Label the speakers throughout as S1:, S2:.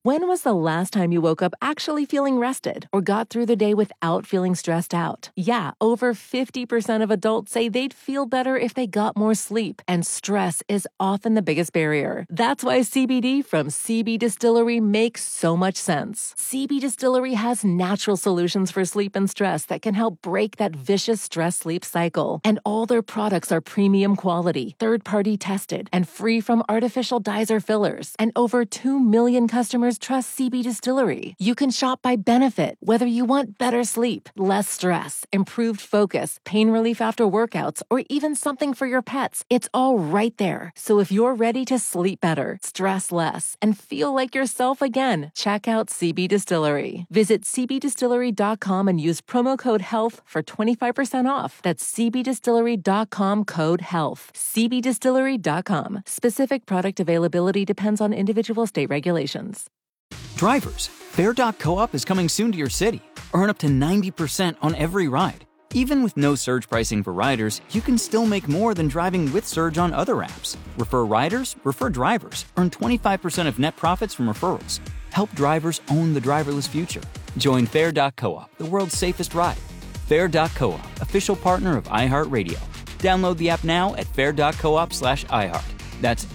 S1: When was the last time you woke up actually feeling rested or got through the day without feeling stressed out? Yeah, over 50% of adults say they'd feel better if they got more sleep, and stress is often the biggest barrier. That's why CBD from CB Distillery makes so much sense. CB Distillery has natural solutions for sleep and stress that can help break that vicious stress-sleep cycle. And all their products are premium quality, third-party tested, and free from artificial dyes or fillers. And over 2 million customers trust CB Distillery. You can shop by benefit, whether you want better sleep, less stress, improved focus, pain relief after workouts, or even something for your pets. It's all right there. So if you're ready to sleep better, stress less, and feel like yourself again, check out CB Distillery. Visit cbdistillery.com and use promo code HEALTH for 25% off. That's cbdistillery.com, code HEALTH. cbdistillery.com. Specific product availability depends on individual state regulations.
S2: Drivers, Fair.coop is coming soon to your city. Earn up to 90% on every ride. Even with no surge pricing for riders, you can still make more than driving with Surge on other apps. Refer riders, refer drivers. Earn 25% of net profits from referrals. Help drivers own the driverless future. Join Fair.coop, the world's safest ride. Fair.coop, official partner of iHeartRadio. Download the app now at fair.coop/iHeart. That's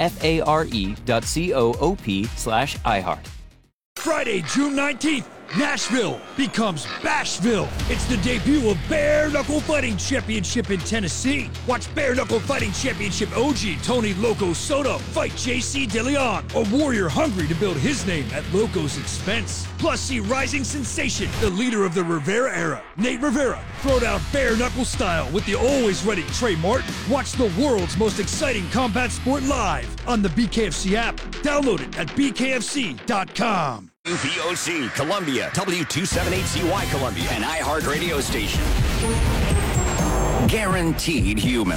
S2: FARE.coop/iHeart.
S3: Friday, June 19th, Nashville becomes Bashville. It's the debut of Bare Knuckle Fighting Championship in Tennessee. Watch Bare Knuckle Fighting Championship OG Tony Loco Soto fight JC DeLeon, a warrior hungry to build his name at Loco's expense. Plus, see rising sensation, the leader of the Rivera era, Nate Rivera, throw down bare knuckle style with the always ready Trey Martin. Watch the world's most exciting combat sport live on the BKFC app. Download it at bkfc.com.
S4: UPOC, Columbia, W278CY Columbia, an iHeart radio station. Guaranteed human.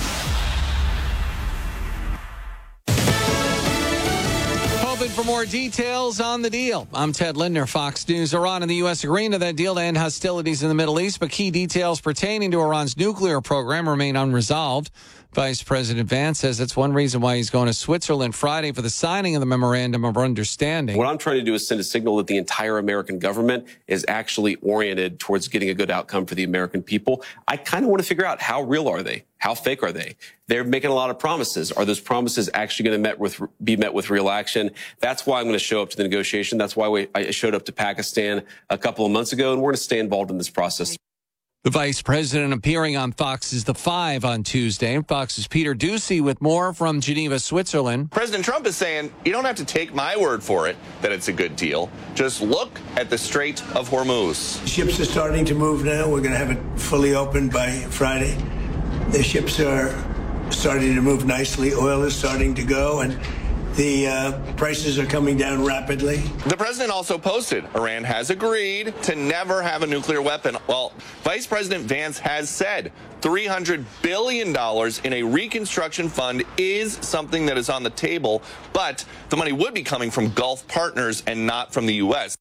S5: Hoping for more details on the deal. I'm Ted Lindner, Fox News. Iran and the U.S. agreeing to that deal to end hostilities in the Middle East, but key details pertaining to Iran's nuclear program remain unresolved. Vice President Vance says that's one reason why he's going to Switzerland Friday for the signing of the Memorandum of Understanding.
S6: What I'm trying to do is send a signal that the entire American government is actually oriented towards getting a good outcome for the American people. I kind of want to figure out, how real are they? How fake are they? They're making a lot of promises. Are those promises actually going to be met with real action? That's why I'm going to show up to the negotiation. That's why I showed up to Pakistan a couple of months ago, and we're going to stay involved in this process.
S5: The vice president appearing on Fox's The Five on Tuesday. Fox's Peter Doocy with more from Geneva, Switzerland.
S7: President Trump is saying, you don't have to take my word for it that it's a good deal. Just look at the Strait of Hormuz.
S8: Ships are starting to move now. We're going to have it fully open by Friday. The ships are starting to move nicely. Oil is starting to go, and the prices are coming down rapidly. The president also posted Iran has agreed to never have a nuclear weapon. Well, Vice President Vance has said $300 billion in a reconstruction fund is something that is on the table, but the money would be coming from Gulf partners and not from the U.S.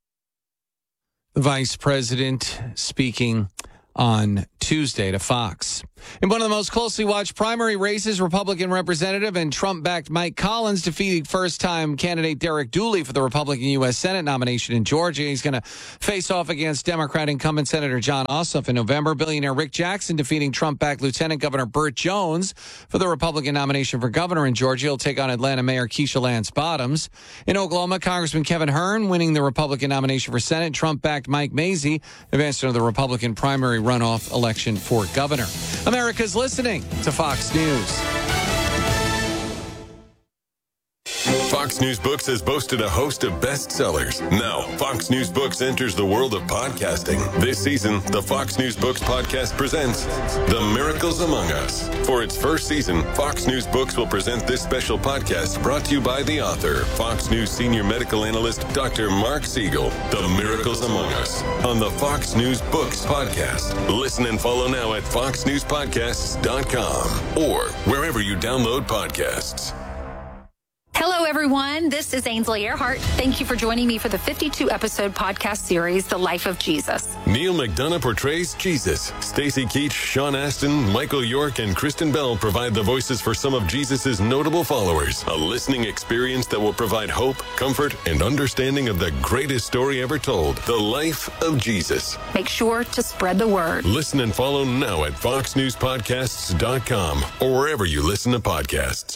S5: The vice president speaking on Tuesday to Fox. In one of the most closely watched primary races, Republican Representative and Trump-backed Mike Collins defeated first-time candidate Derek Dooley for the Republican U.S. Senate nomination in Georgia. He's going to face off against Democrat incumbent Senator John Ossoff in November. Billionaire Rick Jackson defeating Trump-backed Lieutenant Governor Burt Jones for the Republican nomination for governor in Georgia. He'll take on Atlanta Mayor Keisha Lance Bottoms. In Oklahoma, Congressman Kevin Hern winning the Republican nomination for Senate. Trump-backed Mike Mazzei advanced into the Republican primary runoff election for governor. America's listening to Fox News.
S9: Fox News Books has boasted a host of bestsellers. Now, Fox News Books enters the world of podcasting. This season, the Fox News Books podcast presents The Miracles Among Us. For its first season, Fox News Books will present this special podcast brought to you by the author, Fox News senior medical analyst, Dr. Mark Siegel. The Miracles Among Us on the Fox News Books podcast. Listen and follow now at foxnewspodcasts.com or wherever you download podcasts.
S10: Hello, everyone. This is Ainsley Earhart. Thank you for joining me for the 52-episode podcast series, The Life of Jesus.
S9: Neil McDonough portrays Jesus. Stacey Keach, Sean Astin, Michael York, and Kristen Bell provide the voices for some of Jesus' notable followers. A listening experience that will provide hope, comfort, and understanding of the greatest story ever told, The Life of Jesus.
S10: Make sure to spread the word.
S9: Listen and follow now at foxnewspodcasts.com or wherever you listen to podcasts.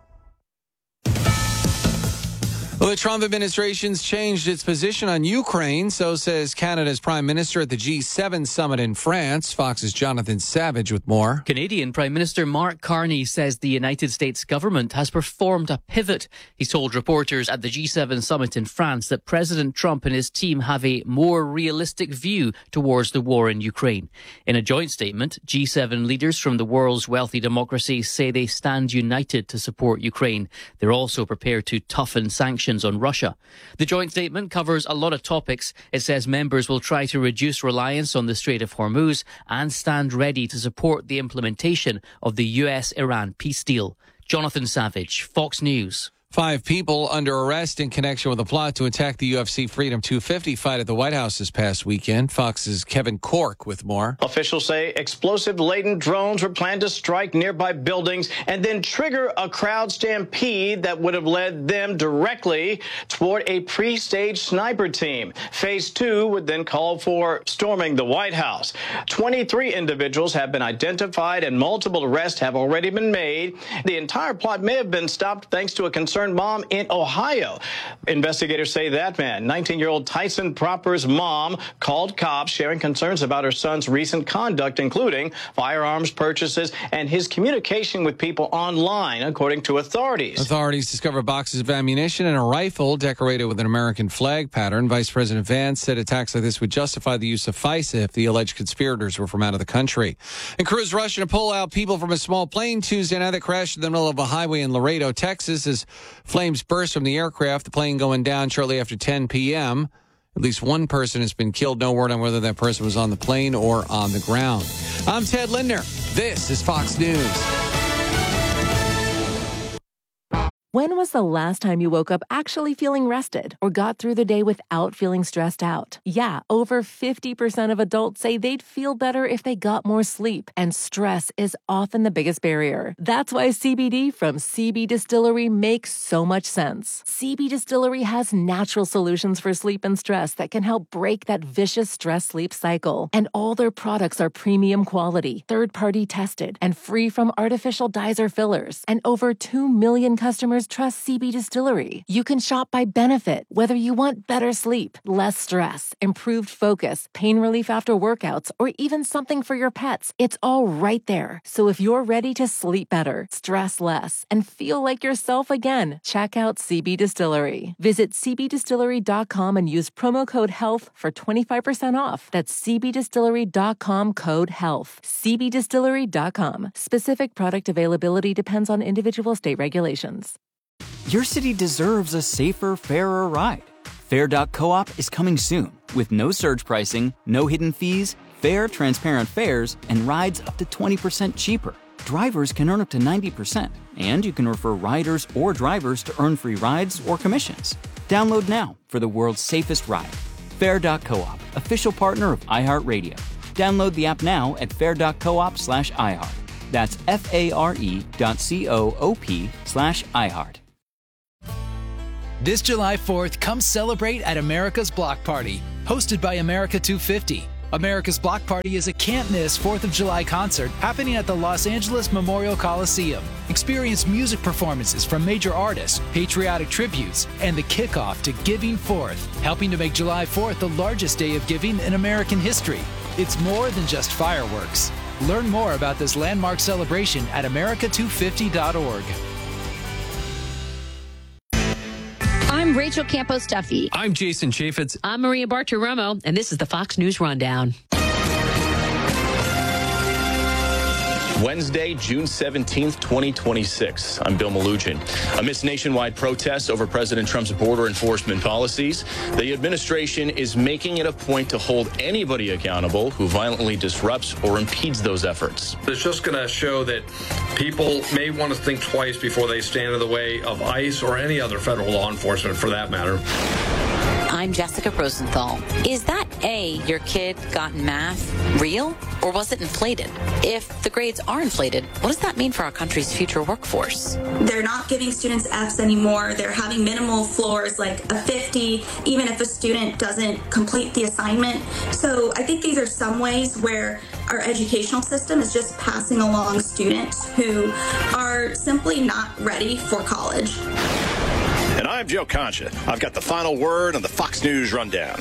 S5: Well, the Trump administration's changed its position on Ukraine, so says Canada's Prime Minister at the G7 summit in France. Fox's Jonathan Savage with more.
S11: Canadian Prime Minister Mark Carney says the United States government has performed a pivot. He told reporters at the G7 summit in France that President Trump and his team have a more realistic view towards the war in Ukraine. In a joint statement, G7 leaders from the world's wealthy democracies say they stand united to support Ukraine. They're also prepared to toughen sanctions on Russia. The joint statement covers a lot of topics. It says members will try to reduce reliance on the Strait of Hormuz and stand ready to support the implementation of the US-Iran peace deal. Jonathan Savage, Fox News.
S5: 5 people under arrest in connection with a plot to attack the UFC Freedom 250 fight at the White House this past weekend. Fox's Kevin Cork with more.
S12: Officials say explosive-laden drones were planned to strike nearby buildings and then trigger a crowd stampede that would have led them directly toward a pre-staged sniper team. Phase 2 would then call for storming the White House. 23 individuals have been identified and multiple arrests have already been made. The entire plot may have been stopped thanks to a concerned mom in Ohio. Investigators say that man, 19-year-old Tyson Proper's mom, called cops sharing concerns about her son's recent conduct, including firearms purchases and his communication with people online, according to authorities.
S5: Authorities discovered boxes of ammunition and a rifle decorated with an American flag pattern. Vice President Vance said attacks like this would justify the use of FISA if the alleged conspirators were from out of the country. And crews rushing to pull out people from a small plane Tuesday night that crashed in the middle of a highway in Laredo, Texas, as flames burst from the aircraft, the plane going down shortly after 10 p.m. At least one person has been killed. No word on whether that person was on the plane or on the ground. I'm Ted Lindner. This is Fox News.
S1: When was the last time you woke up actually feeling rested or got through the day without feeling stressed out? Yeah, over 50% of adults say they'd feel better if they got more sleep, and stress is often the biggest barrier. That's why CBD from CB Distillery makes so much sense. CB Distillery has natural solutions for sleep and stress that can help break that vicious stress-sleep cycle. And all their products are premium quality, third-party tested, and free from artificial dyes or fillers. And over 2 million customers trust CB Distillery. You can shop by benefit, whether you want better sleep, less stress, improved focus, pain relief after workouts, or even something for your pets. It's all right there. So if you're ready to sleep better, stress less, and feel like yourself again, check out CB Distillery. Visit cbdistillery.com and use promo code HEALTH for 25% off. That's cbdistillery.com code HEALTH. cbdistillery.com. Specific product availability depends on individual state regulations.
S2: Your city deserves a safer, fairer ride. Fair.coop is coming soon with no surge pricing, no hidden fees, fair, transparent fares, and rides up to 20% cheaper. Drivers can earn up to 90%, and you can refer riders or drivers to earn free rides or commissions. Download now for the world's safest ride. Fair.coop, official partner of iHeartRadio. Download the app now at fair.coop/iHeart. That's FARE.coop/iHeart.
S13: This July 4th, come celebrate at America's Block Party, hosted by America 250. America's Block Party is a can't-miss 4th of July concert happening at the Los Angeles Memorial Coliseum. Experience music performances from major artists, patriotic tributes, and the kickoff to Giving Forth, helping to make July 4th the largest day of giving in American history. It's more than just fireworks. Learn more about this landmark celebration at america250.org.
S14: I'm Rachel Campos Duffy.
S15: I'm Jason Chaffetz.
S14: I'm Maria Bartiromo, and this is the Fox News Rundown.
S15: Wednesday, June 17th, 2026. I'm Bill Malugin. Amidst nationwide protests over President Trump's border enforcement policies, the administration is making it a point to hold anybody accountable who violently disrupts or impedes those efforts.
S16: It's just going to show that people may want to think twice before they stand in the way of ICE or any other federal law enforcement for that matter.
S17: I'm Jessica Rosenthal. Is that A, your kid got math real, or was it inflated? If the grades are inflated, what does that mean for our country's future workforce?
S18: They're not giving students Fs anymore. They're having minimal floors like a 50, even if a student doesn't complete the assignment. So I think these are some ways where our educational system is just passing along students who are simply not ready for college.
S4: And I'm Joe Concha. I've got the final word on the Fox News Rundown.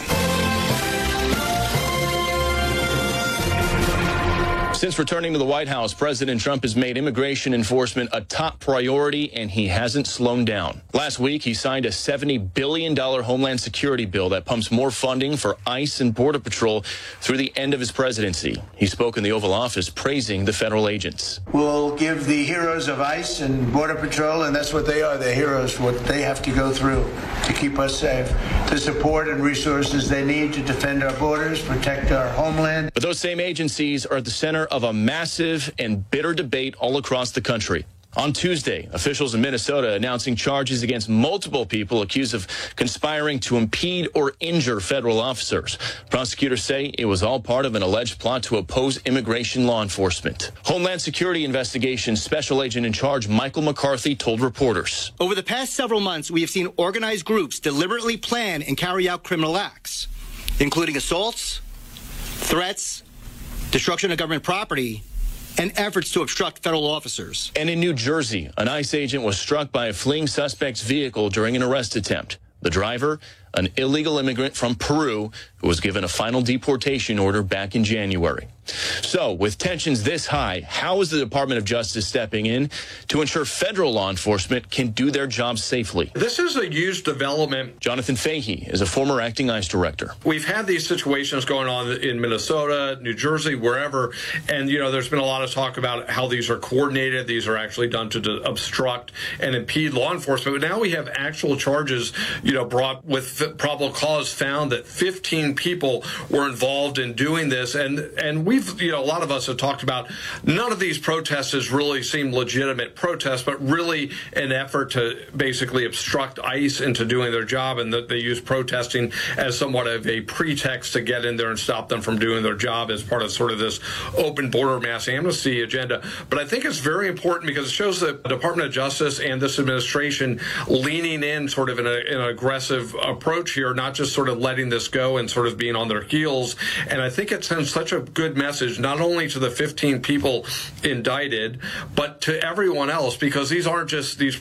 S15: Since returning to the White House, President Trump has made immigration enforcement a top priority, and he hasn't slowed down. Last week, he signed a $70 billion Homeland Security bill that pumps more funding for ICE and Border Patrol through the end of his presidency. He spoke in the Oval Office praising the federal agents.
S8: We'll give the heroes of ICE and Border Patrol, and that's what they are, they're heroes, what they have to go through to keep us safe, the support and resources they need to defend our borders, protect our homeland.
S15: But those same agencies are at the center of a massive and bitter debate all across the country. On Tuesday, officials in Minnesota announcing charges against multiple people accused of conspiring to impede or injure federal officers. Prosecutors say it was all part of an alleged plot to oppose immigration law enforcement. Homeland Security Investigations Special Agent in Charge Michael McCarthy told reporters.
S19: Over the past several months, we have seen organized groups deliberately plan and carry out criminal acts, including assaults, threats, destruction of government property, and efforts to obstruct federal officers.
S15: And in New Jersey, an ICE agent was struck by a fleeing suspect's vehicle during an arrest attempt. The driver, an illegal immigrant from Peru, who was given a final deportation order back in January. So, with tensions this high, how is the Department of Justice stepping in to ensure federal law enforcement can do their jobs safely?
S16: This is a huge development.
S15: Jonathan Fahey is a former acting ICE director.
S16: We've had these situations going on in Minnesota, New Jersey, wherever, and, there's been a lot of talk about how these are coordinated. These are actually done to obstruct and impede law enforcement. But now we have actual charges, brought with probable cause found that 15 people were involved in doing this. And we've, a lot of us have talked about none of these protests really seem legitimate protests, but really an effort to basically obstruct ICE into doing their job, and that they use protesting as somewhat of a pretext to get in there and stop them from doing their job as part of sort of this open border mass amnesty agenda. But I think it's very important because it shows the Department of Justice and this administration leaning in sort of in an aggressive approach here, not just sort of letting this go and sort of being on their heels. And I think it sends such a good message, not only to the 15 people indicted, but to everyone else, because these aren't just these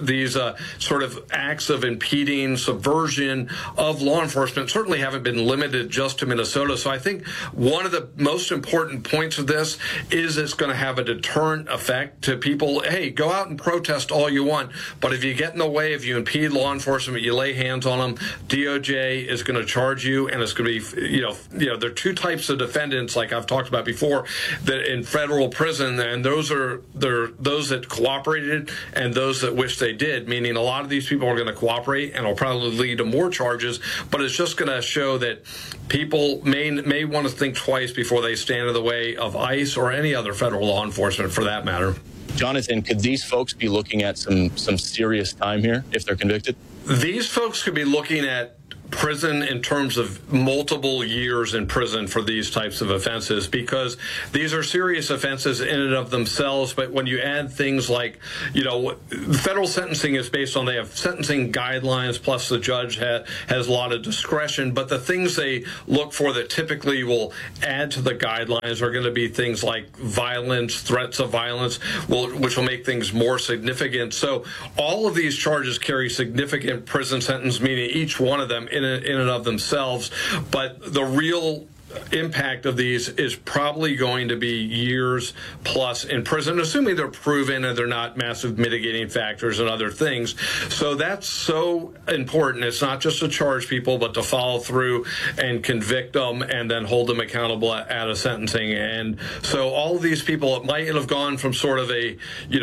S16: sort of acts of impeding, subversion of law enforcement, certainly haven't been limited just to Minnesota. So I think one of the most important points of this is it's going to have a deterrent effect to people. Hey, go out and protest all you want, but if you get in the way, if you impede law enforcement, you lay hands on them, DOJ is going to charge you, and it's going to be, there are two types of defendants, like I've talked about before, that in federal prison, and those are those that cooperated and those that wish they did, meaning a lot of these people are going to cooperate and will probably lead to more charges, but it's just going to show that people may want to think twice before they stand in the way of ICE or any other federal law enforcement for that matter.
S15: Jonathan, could these folks be looking at some serious time here if they're convicted?
S16: These folks could be looking at prison in terms of multiple years in prison for these types of offenses, because these are serious offenses in and of themselves. But when you add things like, federal sentencing is based on, they have sentencing guidelines, plus the judge has a lot of discretion. But the things they look for that typically will add to the guidelines are going to be things like violence, threats of violence, which will make things more significant. So all of these charges carry significant prison sentence, meaning each one of them in and of themselves. But the real impact of these is probably going to be years plus in prison, assuming they're proven and they're not massive mitigating factors and other things. So that's so important. It's not just to charge people, but to follow through and convict them and then hold them accountable at a sentencing. And so all of these people, it might have gone from sort of a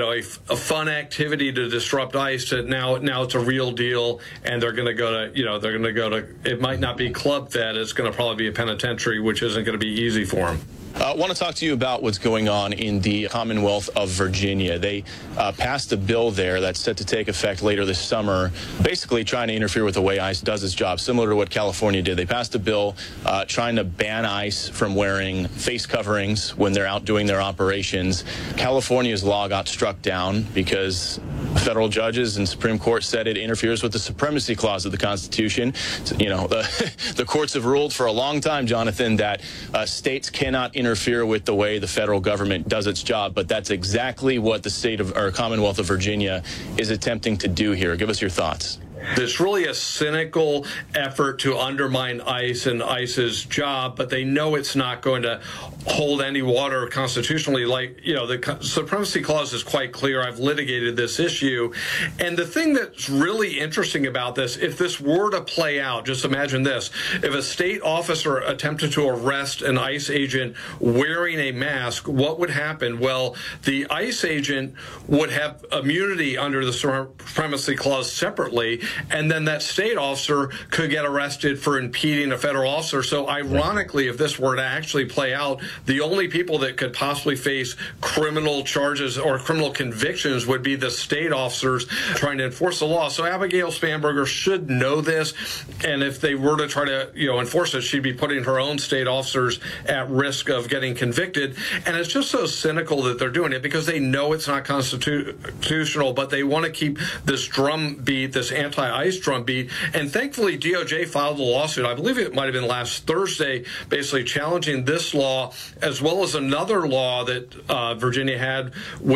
S16: fun activity to disrupt ICE to now it's a real deal, and they're going to go to, it might not be club fed, it's going to probably be a penitentiary, which isn't going to be easy for them.
S15: I want to talk to you about what's going on in the Commonwealth of Virginia. They passed a bill there that's set to take effect later this summer, basically trying to interfere with the way ICE does its job, similar to what California did. They passed a bill trying to ban ICE from wearing face coverings when they're out doing their operations. California's law got struck down because federal judges and Supreme Court said it interferes with the supremacy clause of the Constitution. You know, the courts have ruled for a long time, Jonathan, that states cannot interfere with the way the federal government does its job, but that's exactly what the state of or Commonwealth of Virginia is attempting to do here. Give us your thoughts.
S16: There's really a cynical effort to undermine ICE and ICE's job, but they know it's not going to hold any water constitutionally. Like, you know, the Supremacy Clause is quite clear. I've litigated this issue. And the thing that's really interesting about this, if this were to play out, just imagine this. If a state officer attempted to arrest an ICE agent wearing a mask, what would happen? Well, the ICE agent would have immunity under the Supremacy Clause separately, and then that state officer could get arrested for impeding a federal officer. So ironically, if this were to actually play out, the only people that could possibly face criminal charges or criminal convictions would be the state officers trying to enforce the law. So Abigail Spanberger should know this, and if they were to try to enforce it, she'd be putting her own state officers at risk of getting convicted. And it's just so cynical that they're doing it because they know it's not constitutional, but they want to keep this drumbeat, this anti-ICE drumbeat. And thankfully, DOJ filed a lawsuit, I believe it might have been last Thursday, basically challenging this law, as well as another law that Virginia had,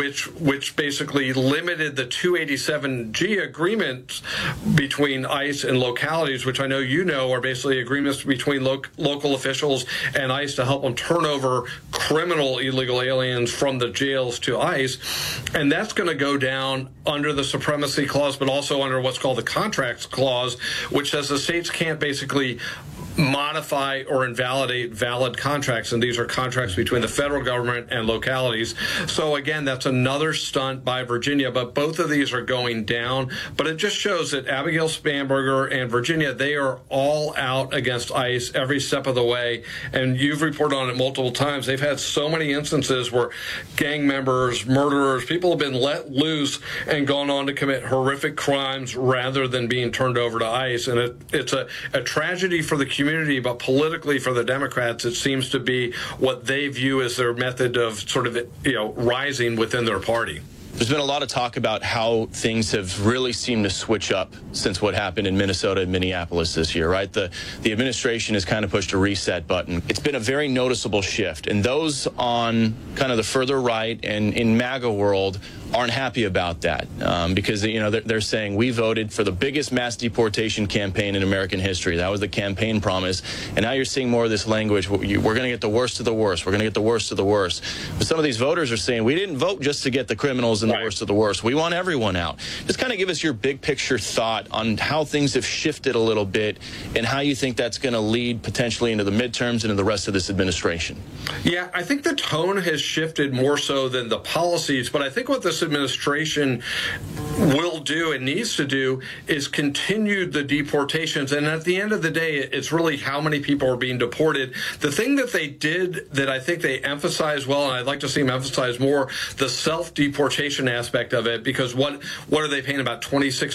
S16: which basically limited the 287G agreements between ICE and localities, which I know you know are basically agreements between local officials and ICE to help them turn over criminal illegal aliens from the jails to ICE. And that's going to go down under the Supremacy Clause, but also under what's called the Contracts Clause, which says the states can't basically modify or invalidate valid contracts, and these are contracts between the federal government and localities. So again, that's another stunt by Virginia, but both of these are going down. But it just shows that Abigail Spanberger and Virginia, they are all out against ICE every step of the way, and you've reported on it multiple times. They've had so many instances where gang members, murderers, people have been let loose and gone on to commit horrific crimes rather than being turned over to ICE. And it's a tragedy for the community, but politically for the Democrats, it seems to be what they view as their method of sort of, rising within their party.
S15: There's been a lot of talk about how things have really seemed to switch up since what happened in Minnesota and Minneapolis this year, right? The administration has kind of pushed a reset button. It's been a very noticeable shift, and those on kind of the further right and in MAGA world aren't happy about that because, they're saying we voted for the biggest mass deportation campaign in American history. That was the campaign promise. And now you're seeing more of this language. We're going to get the worst of the worst. We're going to get the worst of the worst. But some of these voters are saying we didn't vote just to get the criminals and the worst of the worst. We want everyone out. Just kind of give us your big picture thought on how things have shifted a little bit and how you think that's going to lead potentially into the midterms and into the rest of this administration.
S16: Yeah, I think the tone has shifted more so than the policies, but I think what this administration will do and needs to do is continue the deportations. And at the end of the day, it's really how many people are being deported. The thing that they did that I think they emphasize well, and I'd like to see them emphasize more, the self-deportation aspect of it, because what are they paying, about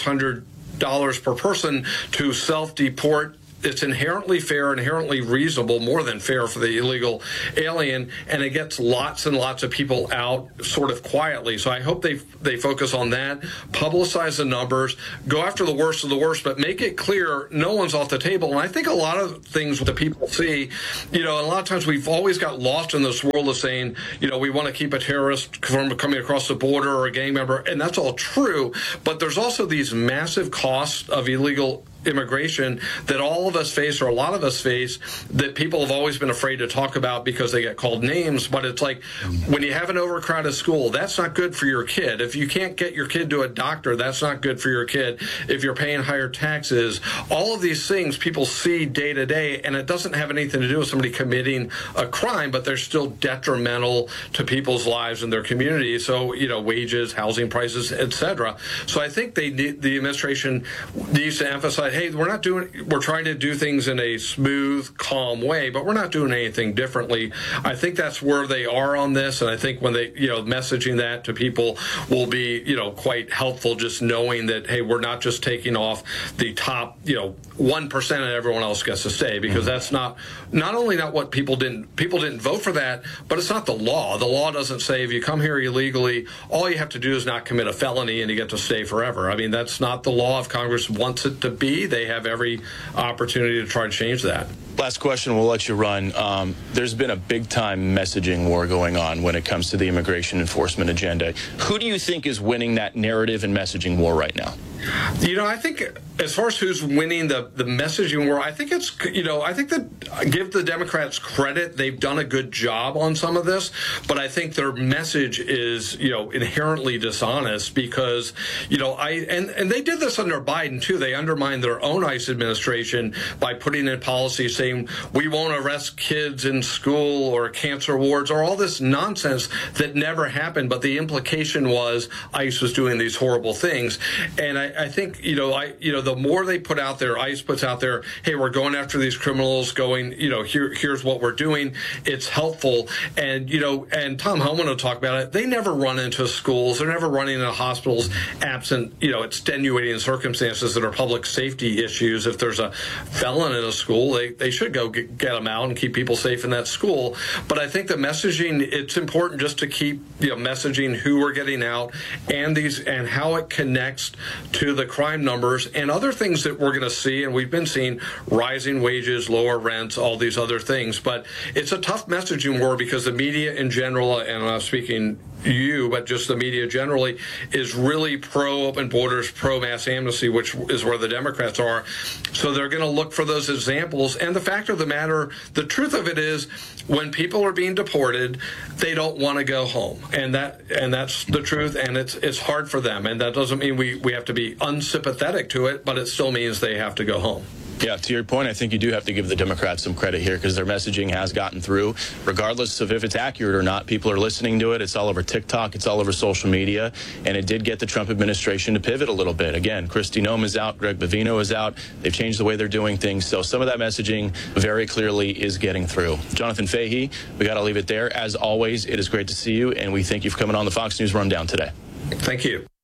S16: $2,600 per person to self-deport? It's inherently fair, inherently reasonable, more than fair for the illegal alien, and it gets lots and lots of people out sort of quietly. So I hope they focus on that, publicize the numbers, go after the worst of the worst, but make it clear no one's off the table. And I think a lot of things that people see, a lot of times we've always got lost in this world of saying, we want to keep a terrorist from coming across the border or a gang member, and that's all true, but there's also these massive costs of illegal immigration that all of us face, or a lot of us face, that people have always been afraid to talk about because they get called names. But it's like when you have an overcrowded school, that's not good for your kid. If you can't get your kid to a doctor, that's not good for your kid. If you're paying higher taxes, all of these things people see day to day, and it doesn't have anything to do with somebody committing a crime, but they're still detrimental to people's lives and their community. So, wages, housing prices, etc. So I think the administration needs to emphasize, hey, we're trying to do things in a smooth, calm way, but we're not doing anything differently. I think that's where they are on this, and I think when they, messaging that to people will be, quite helpful, just knowing that, hey, we're not just taking off the top, 1% and everyone else gets to stay, because that's not only not what people didn't vote for that, but it's not the law. The law doesn't say if you come here illegally, all you have to do is not commit a felony and you get to stay forever. I mean, that's not the law. If Congress wants it to be, they have every opportunity to try to change that.
S15: Last question, we'll let you run. There's been a big-time messaging war going on when it comes to the immigration enforcement agenda. Who do you think is winning that narrative and messaging war right now?
S16: I think as far as who's winning the messaging war, I think it's, I think that give the Democrats credit. They've done a good job on some of this, but I think their message is, inherently dishonest because, and they did this under Biden too. They undermined their own ICE administration by putting in policies saying we won't arrest kids in school or cancer wards or all this nonsense that never happened. But the implication was ICE was doing these horrible things. And I think, the more they put out there, ICE puts out there, hey, we're going after these criminals, here's what we're doing. It's helpful. And, and Tom Homan will talk about it. They never run into schools. They're never running into hospitals absent, extenuating circumstances that are public safety issues. If there's a felon in a school, they should go get them out and keep people safe in that school. But I think the messaging, it's important just to keep, messaging who we're getting out and how it connects to the crime numbers and other things that we're going to see. And we've been seeing rising wages, lower rents, all these other things. But it's a tough messaging war because the media in general, and I'm not speaking but just the media generally, is really pro-open borders, pro-mass amnesty, which is where the Democrats are. So they're going to look for those examples. And the fact of the matter, the truth of it is, when people are being deported, they don't want to go home. And that's the truth, and it's hard for them. And that doesn't mean we have to be unsympathetic to it, but it still means they have to go home.
S15: Yeah, to your point, I think you do have to give the Democrats some credit here because their messaging has gotten through. Regardless of if it's accurate or not, people are listening to it. It's all over TikTok. It's all over social media. And it did get the Trump administration to pivot a little bit. Again, Kristi Noem is out. Greg Bovino is out. They've changed the way they're doing things. So some of that messaging very clearly is getting through. Jonathan Fahey, we got to leave it there. As always, it is great to see you, and we thank you for coming on the Fox News Rundown today.
S16: Thank you.